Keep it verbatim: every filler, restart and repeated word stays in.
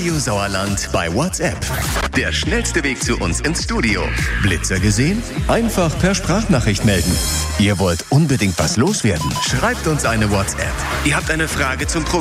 Radio Sauerland bei WhatsApp. Der schnellste Weg zu uns ins Studio. Blitzer gesehen? Einfach per Sprachnachricht melden. Ihr wollt unbedingt was loswerden? Schreibt uns eine WhatsApp. Ihr habt eine Frage zum Programm.